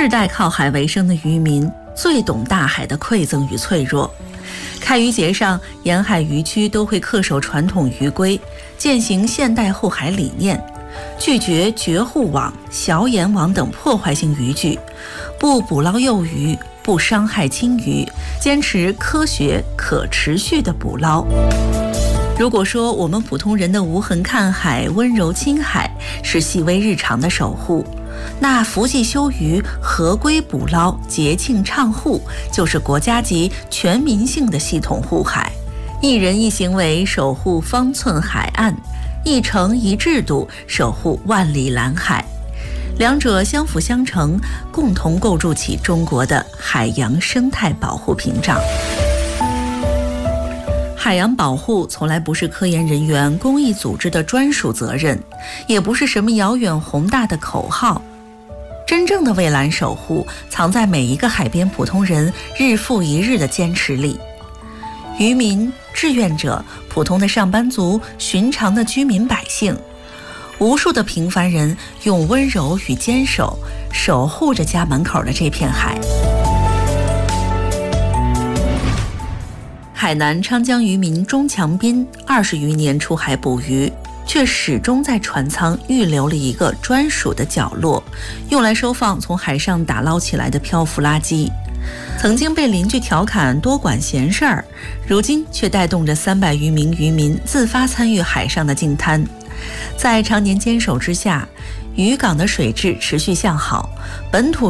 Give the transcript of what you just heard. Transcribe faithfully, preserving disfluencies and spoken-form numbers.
世代靠海为生的渔民最懂大海的馈赠与脆弱。开渔节上，沿海渔区都会恪守传统渔规，践行现代护海理念，拒绝绝户网、小眼网等破坏性渔具，不捕捞幼鱼，不伤害青鱼，坚持科学可持续的捕捞。如果说我们普通人的无痕看海、温柔亲海是细微日常的守护，那伏季休渔、合规捕捞、节庆畅护就是国家级全民性的系统护海。一人一行为守护方寸海岸，一城一制度守护万里蓝海，两者相辅相成，共同构筑起中国的海洋生态保护屏障。海洋保护从来不是科研人员、公益组织的专属责任，也不是什么遥远宏大的口号。真正的蔚蓝守护藏在每一个海边普通人日复一日的坚持里。渔民、志愿者、普通的上班族、寻常的居民百姓，无数的平凡人用温柔与坚守守护着家门口的这片海。海南昌江渔民钟强斌二十余年出海捕鱼，却始终在船舱预留了一个专属的角落，用来收放从海上打捞起来的漂浮垃圾。曾经被邻居调侃多管闲事儿，如今却带动着三百余名渔民自发参与海上的净滩。在常年坚守之下，渔港的水质持续向好，本土